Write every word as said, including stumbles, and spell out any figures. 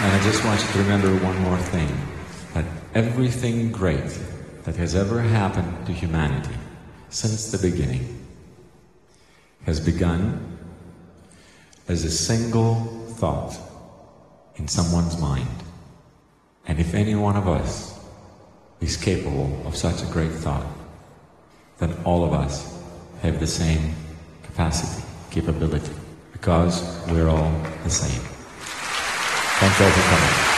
And I just want you to remember one more thing, that everything great that has ever happened to humanity since the beginning has begun as a single thought in someone's mind. And if any one of us is capable of such a great thought, then all of us have the same capacity, capability, because we're all the same. Thank you all for coming.